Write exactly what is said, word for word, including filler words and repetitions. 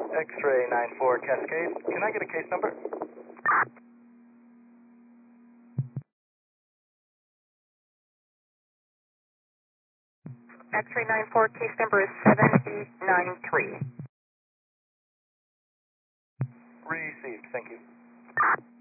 X-ray nine four Cascade. Can I get a case number? X-ray nine four, case number is seven eight nine three. Received. Thank you.